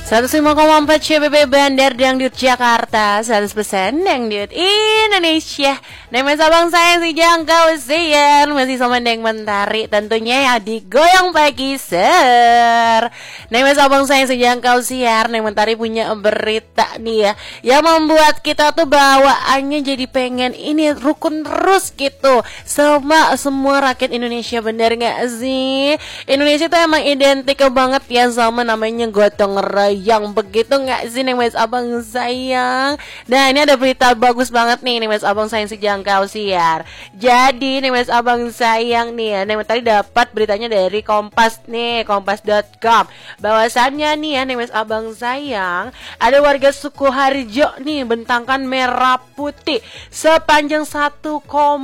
105,4 CBB Bandar Dangdut Jakarta, 100% Dangdut Indonesia. Nama sabang saya si Jangkau Siar, masih sama Deng Mentari tentunya ya digoyang pagi ser. Nama sabang saya si Jangkau Siar, Deng Mentari punya berita nih ya, yang membuat kita tuh bawaannya jadi pengen ini rukun terus gitu sama semua rakyat Indonesia, bener gak sih? Indonesia tuh emang identik banget ya sama namanya gotong royong, begitu nggak sih nih Mas Abang sayang? Nah ini ada berita bagus banget nih Mas Abang sayang sejangkau siar. Jadi nih Mas Abang sayang nih ya, nih tadi dapat beritanya dari Kompas nih, kompas.com. Bahwasannya nih ya nih Mas Abang sayang, ada warga Sukoharjo nih bentangkan merah putih sepanjang 1,2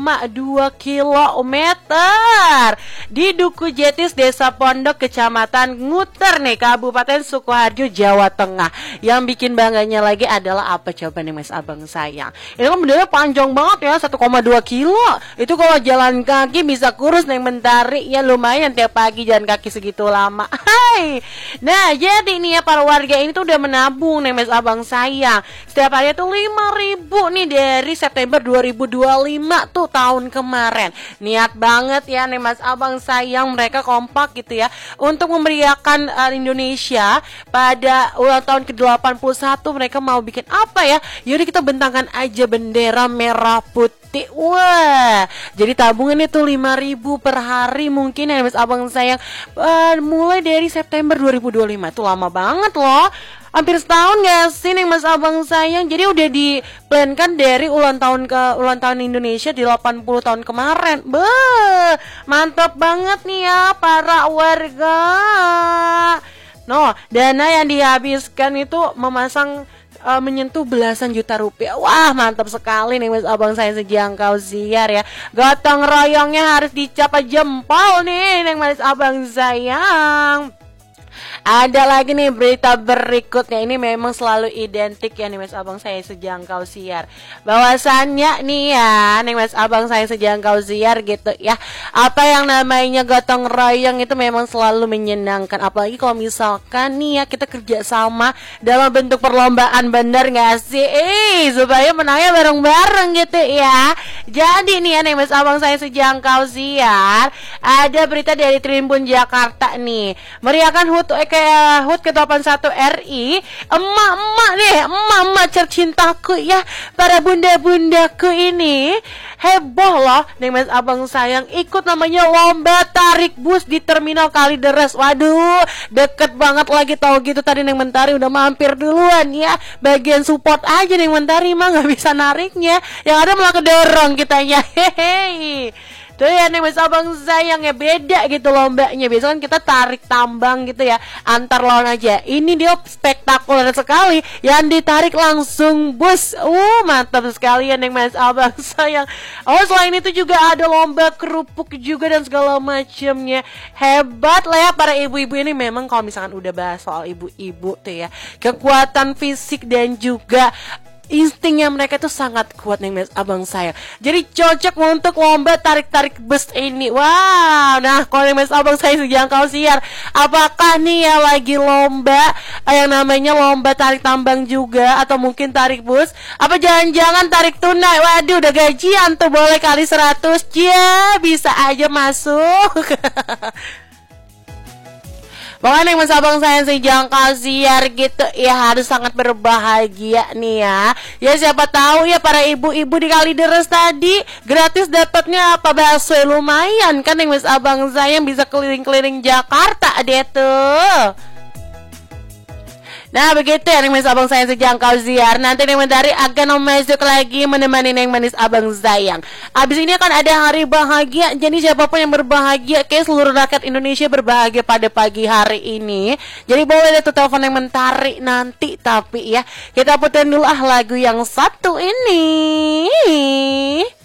kilometer di Duku Jetis, Desa Pondok, Kecamatan Nguter nih, Kabupaten Sukoharjo, Jawa Tengah. Yang bikin bangganya lagi adalah apa coba nih Mas Abang sayang? Ini kan benernya panjang banget ya, 1,2 kilo. Itu kalau jalan kaki bisa kurus nih Mentari ya, lumayan tiap pagi jalan kaki segitu lama. Hai. Nah jadi nih ya para warga ini tuh udah menabung nih Mas Abang sayang. Setiap hari tuh 5.000 nih dari September 2025 tuh tahun kemarin. Niat banget ya nih Mas Abang sayang, mereka kompak gitu ya untuk memeriahkan Indonesia pada ulang tahun ke-81. Mereka mau bikin apa ya? Yaudah kita bentangkan aja bendera merah putih. Wah, jadi tabungan itu 5.000 per hari mungkin ya Mas Abang sayang, mulai dari September 2025. Itu lama banget loh, hampir setahun gak sih nih Mas Abang sayang. Jadi udah diplankan dari ulang tahun Indonesia di 80 tahun kemarin. Beuh, mantap banget nih ya para warga. No, dana yang dihabiskan itu memasang menyentuh belasan juta rupiah. Wah mantap sekali nih Mas Abang saya sejangkau siar ya. Gotong royongnya harus dicap jempol nih Mas Abang sayang. Ada lagi nih berita berikutnya, ini memang selalu identik ya nih Mas Abang saya sejangkau siar. Bahwasannya nih ya nih Mas Abang saya sejangkau siar gitu ya, apa yang namanya gotong royong itu memang selalu menyenangkan. Apalagi kalau misalkan nih ya kita kerja sama dalam bentuk perlombaan, bener gak sih? Supaya menangnya bareng-bareng gitu ya. Jadi nih ya nih Mas Abang saya sejangkau siar, ada berita dari Tribun Jakarta nih, meriahkan HUT ke-81 RI. Emak-emak tercintaku ya, para bunda-bundaku ini heboh loh nih Mas Abang sayang, ikut namanya lomba tarik bus di Terminal Kalideres. Waduh, deket banget lagi tau gitu. Tadi Neng Mentari udah mampir duluan ya, bagian support aja Neng Mentari mah gak bisa nariknya, yang ada malah kedorong kitanya. Hehehe. Tuh ya nih Mas Abang sayang ya, beda gitu lombanya. Biasanya kan kita tarik tambang gitu ya, antar lawan aja. Ini dia spektakuler sekali, yang ditarik langsung bus. Mantap sekali ya nih Mas Abang sayang. Oh selain itu juga ada lomba kerupuk juga dan segala macamnya. Hebat lah ya para ibu-ibu ini. Memang kalau misalkan udah bahas soal ibu-ibu tuh ya, kekuatan fisik dan juga instingnya mereka itu sangat kuat nih Mas Abang saya. Jadi cocok untuk lomba tarik-tarik bus ini. Wow, nah kalau Mas Abang saya sejangkau siar, apakah nih ya lagi lomba yang namanya lomba tarik tambang juga, atau mungkin tarik bus, apa jangan-jangan tarik tunai? Waduh udah gajian tuh, boleh kali 100 ya, bisa aja masuk. Pokoknya Mas Abang saya sejangkau siar gitu ya, harus sangat berbahagia nih ya. Ya siapa tahu ya para ibu-ibu di Kalideres tadi gratis dapatnya apa, bakso lumayan kan nih Mas Abang saya, bisa keliling-keliling Jakarta deh tuh. Nah begitu ya Mas Abang saya sejangkau siar. Nanti Neng Mentari akan masuk lagi menemani Neng Manis Abang sayang. Abis ini akan ada hari bahagia. Jadi siapapun yang berbahagia, kayak seluruh rakyat Indonesia berbahagia pada pagi hari ini. Jadi boleh deh tuh telepon Neng Mentari nanti. Tapi ya kita puterin dulu lagu yang satu ini.